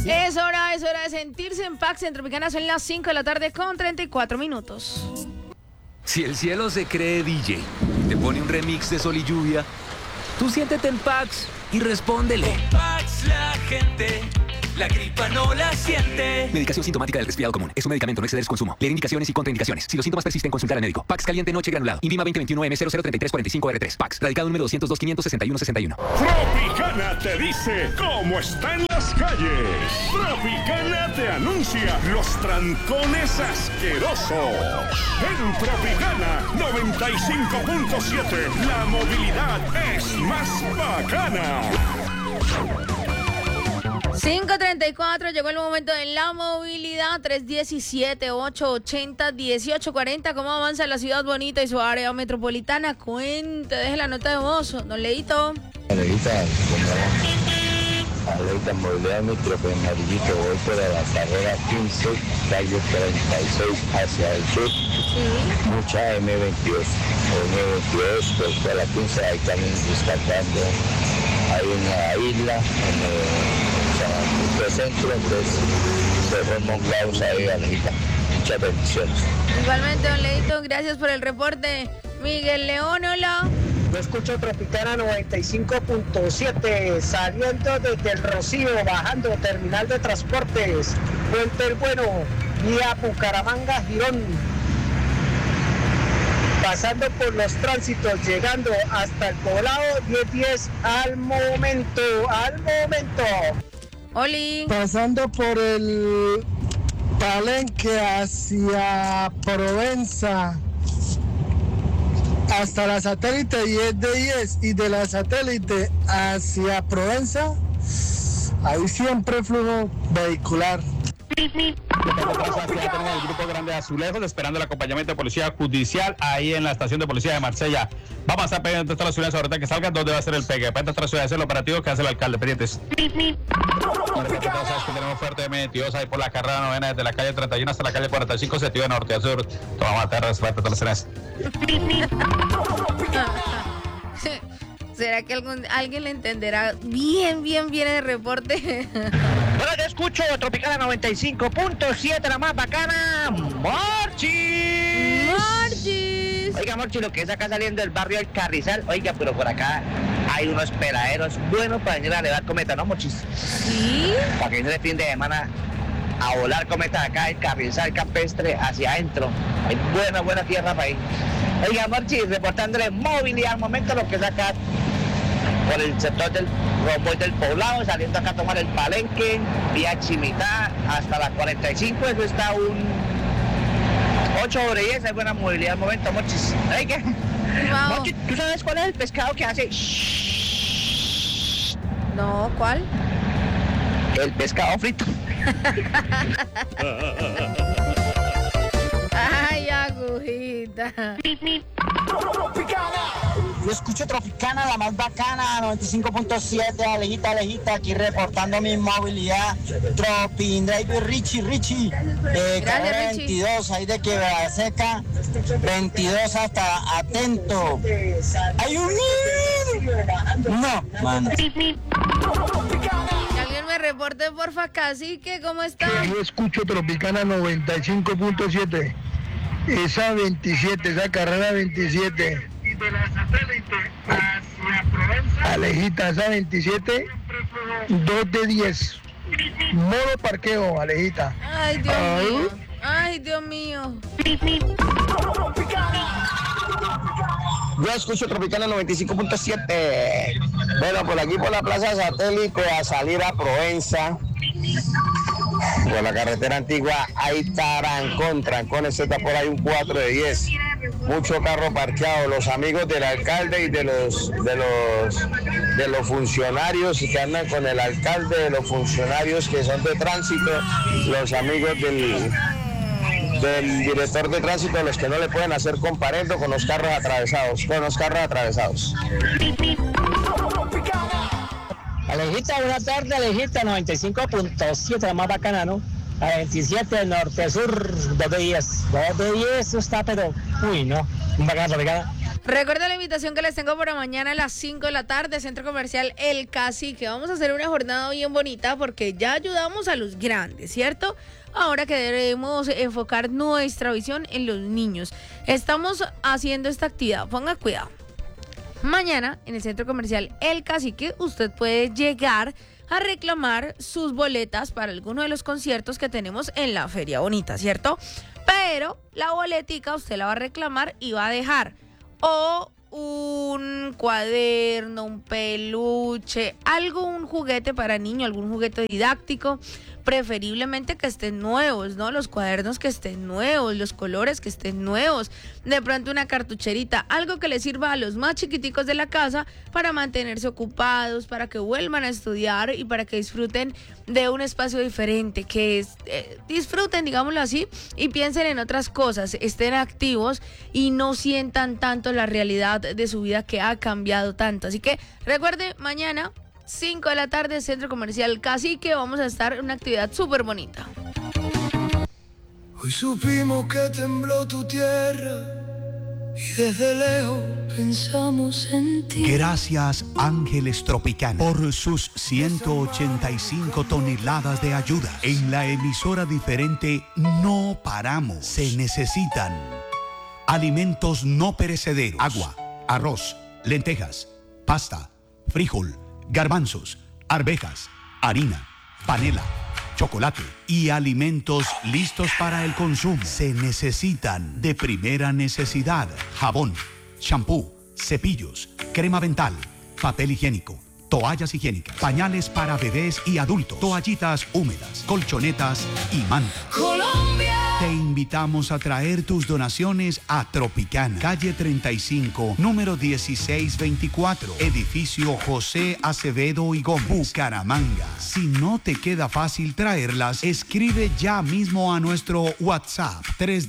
Es hora de sentirse en paz. En Tropicana son las 5 de la tarde con 34 minutos. Si el cielo se cree DJ, te pone un remix de Sol y Lluvia, tú siéntete en Pax y respóndele. Con Pax la gente, la gripa no la siente. Medicación sintomática del resfriado común. Es un medicamento, no exceder su consumo. Leer indicaciones y contraindicaciones. Si los síntomas persisten, consultar al médico. Pax caliente noche granulado. INVIMA 2021M003345R3. Pax. Radicado número 202-561-61. Tropicana te dice cómo están las calles. Tropicana te anuncia los trancones asquerosos. En Tropicana 95.7, la movilidad es más bacana. 5:34, llegó el momento de la movilidad. 317-880-1840. ¿Cómo avanza la ciudad bonita y su área metropolitana? Cuente, deje la nota de voz, don Leito. Aleita, movilidad metro en amarillito, voy por la carrera 15, calle 36 hacia el sur. Sí. Mucha M22, pues por la 15 ahí también destacando. Hay una isla en el centro, entonces se forma un caos ahí, Alejita. Muchas bendiciones. Igualmente, don Leito, gracias por el reporte. Miguel León, hola. Yo escucho Tropicana 95.7, saliendo desde el Rocío, bajando terminal de transportes, Puente el Bueno, vía Bucaramanga, Girón, pasando por los tránsitos, llegando hasta el Poblado 1010 al momento. Oli. Pasando por el Palenque hacia Provenza, hasta la satélite 10 de 10 y de la satélite hacia Provenza, hay siempre flujo vehicular. El grupo grande de Azulejos esperando el acompañamiento de policía judicial ahí en la estación de policía de Marsella. Vamos a estar pendientes de todas las ciudades ahorita que salgan donde va a ser el pegue. Para estas ciudades es el operativo que hace el alcalde. Pendientes. Sabes que tenemos fuerte M22 ahí por la carrera novena desde la calle 31 hasta la calle 45 sentido de norte a sur. Tomamos a terra, suerte a todas las ciudades. ¿Será que alguien le entenderá bien el reporte? Bueno, yo escucho Tropicana 95.7, la más bacana, Morchis. Oiga, Morchis, lo que es acá saliendo del barrio del Carrizal, oiga, pero por acá hay unos peladeros buenos para venir a elevar cometa, ¿no, Morchis? Sí. Para que viene el fin de semana a volar cometa acá, el Carrizal campestre hacia adentro. Hay buena tierra para ahí. Oiga, Morchis, reportándole movilidad al momento, lo que es acá por el sector del rombo del Poblado, saliendo acá a tomar el Palenque, vía Chimitá hasta la 45, eso está un 8/10, hay buena movilidad al momento, Mochis. Oiga, Wow. Mochis, ¿tú sabes cuál es el pescado que hace? No, ¿cuál? El pescado frito. Ay, agujita. Yo escucho Tropicana, la más bacana, 95.7, Alejita, aquí reportando mi movilidad. Tropin, Driver Richie, carrera Richie. 22, ahí de Quebrada Seca, 22 hasta Atento. ¡Hay un niño! No, mano. Que alguien me reporte, porfa, Cacique, ¿cómo está? Yo escucho Tropicana 95.7, esa 27, esa carrera 27. Y de la satélite hacia Provenza. Alejita, esa 27, 2 de 10. Modo parqueo, Alejita. Ay, Dios mío. Yo escucho Tropicana 95.7. Bueno, por aquí por la Plaza Satélite a salir a Provenza. Por la carretera antigua hay trancones, está por ahí un 4 de 10. Mucho carro parqueado, los amigos del alcalde y de los funcionarios que andan con el alcalde, de los funcionarios que son de tránsito, los amigos del director de tránsito, los que no le pueden hacer comparendo con los carros atravesados, Alejita, buenas tardes, Alejita, 95.7, la más bacana, ¿no? La 27, norte-sur, 2 de 10. 2 de 10, eso está, pero, uy, no, un bacana Tropicana. Recuerda la invitación que les tengo para mañana a las 5 de la tarde, Centro Comercial El Cacique. Vamos a hacer una jornada bien bonita porque ya ayudamos a los grandes, ¿cierto? Ahora que debemos enfocar nuestra visión en los niños. Estamos haciendo esta actividad, ponga cuidado. Mañana en el Centro Comercial El Cacique usted puede llegar a reclamar sus boletas para alguno de los conciertos que tenemos en la Feria Bonita, ¿cierto? Pero la boletica usted la va a reclamar y va a dejar o un cuaderno, un peluche, un juguete para niño, algún juguete didáctico, preferiblemente que estén nuevos, ¿no? Los cuadernos que estén nuevos, los colores que estén nuevos, de pronto una cartucherita, algo que les sirva a los más chiquiticos de la casa para mantenerse ocupados, para que vuelvan a estudiar y para que disfruten de un espacio diferente, que disfruten, digámoslo así, y piensen en otras cosas, estén activos y no sientan tanto la realidad de su vida que ha cambiado tanto. Así que recuerde, mañana 5 de la tarde, Centro Comercial Cacique, vamos a estar en una actividad súper bonita. Hoy supimos que tembló tu tierra y desde lejos pensamos en ti. Gracias Ángeles Tropicana por sus 185 toneladas de ayuda. En la emisora diferente no paramos. Se necesitan alimentos no perecederos, agua, arroz, lentejas, pasta, frijol, garbanzos, arvejas, harina, panela, chocolate y alimentos listos para el consumo. Se necesitan de primera necesidad: jabón, shampoo, cepillos, crema dental, papel higiénico, toallas higiénicas, pañales para bebés y adultos, toallitas húmedas, colchonetas y mantas. Colombia. Te invitamos a traer tus donaciones a Tropicana, calle 35, número 1624, edificio José Acevedo y Gómez, Bucaramanga. Si no te queda fácil traerlas, escribe ya mismo a nuestro WhatsApp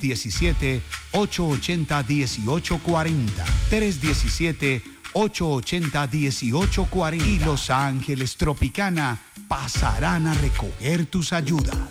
317-880-1840, 317-880-1840 y Los Ángeles Tropicana pasarán a recoger tus ayudas.